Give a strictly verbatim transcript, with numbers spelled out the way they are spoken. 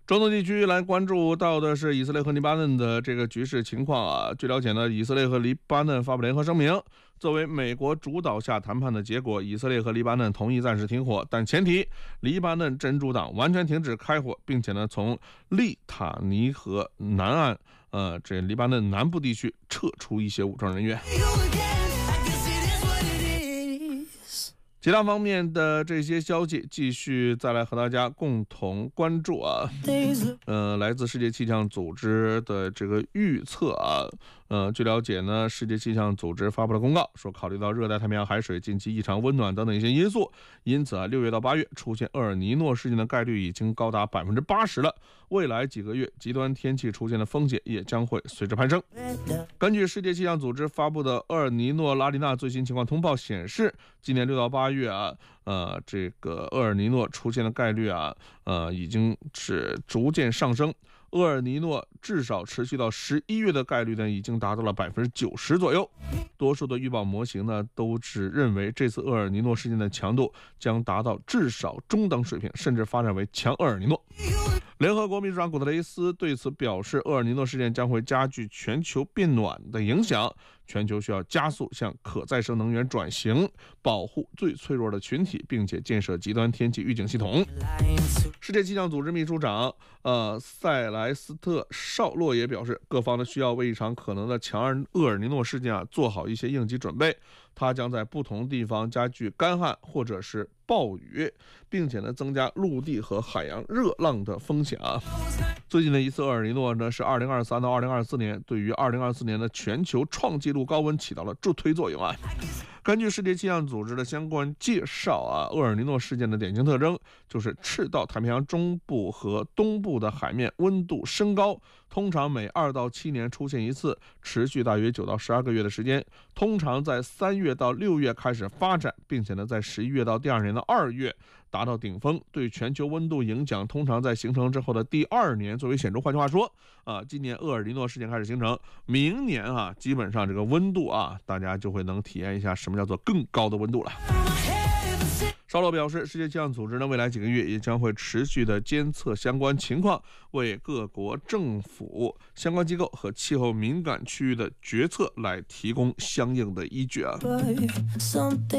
中东地区来关注到的是以色列和黎巴嫩的这个局势情况啊。据了解呢，以色列和黎巴嫩发布联合声明，作为美国主导下谈判的结果，以色列和黎巴嫩同意暂时停火，但前提黎巴嫩真主党完全停止开火，并且呢从利塔尼河南岸呃这黎巴嫩南部地区撤出一些武装人员。其他方面的这些消息继续再来和大家共同关注啊。呃，来自世界气象组织的这个预测啊，呃，据了解呢，世界气象组织发布了公告，说考虑到热带太平洋海水近期异常温暖等等一些因素，因此啊，六月到八月出现厄尔尼诺事件的概率已经高达百分之八十了。未来几个月极端天气出现的风险也将会随之攀升。根据世界气象组织发布的厄尔尼诺拉尼娜最新情况通报显示，今年六到八月啊，呃，这个厄尔尼诺出现的概率啊，呃，已经是逐渐上升。厄尔尼诺至少持续到十一月的概率呢，已经达到了百分之九十左右。多数的预报模型呢，都只认为这次厄尔尼诺事件的强度将达到至少中等水平，甚至发展为强厄尔尼诺。联合国秘书长古特雷斯对此表示，厄尔尼诺事件将会加剧全球变暖的影响，全球需要加速向可再生能源转型，保护最脆弱的群体，并且建设极端天气预警系统。世界气象组织秘书长呃塞莱斯特绍洛也表示，各方呢需要为一场可能的强厄尔尼诺事件啊做好一些应急准备，它将在不同地方加剧干旱或者是暴雨，并且呢增加陆地和海洋热浪的风险啊。最近的一次厄尔尼诺呢是二零二三到二零二四年，对于二零二四年的全球创纪录高温起到了助推作用啊。根据世界气象组织的相关介绍啊，厄尔尼诺事件的典型特征就是赤道太平洋中部和东部的海面温度升高，通常每二到七年出现一次，持续大约九到十二个月的时间，通常在三月到六月开始发展，并且呢在十一月到第二年的二月达到顶峰，对全球温度影响通常在形成之后的第二年最为显著。换句话说啊，今年厄尔尼诺事件开始形成，明年啊基本上这个温度啊大家就会能体验一下什么叫做更高的温度了。绍洛表示，世界气象组织呢未来几个月也将会持续的监测相关情况，为各国政府、相关机构和气候敏感区域的决策来提供相应的依据啊。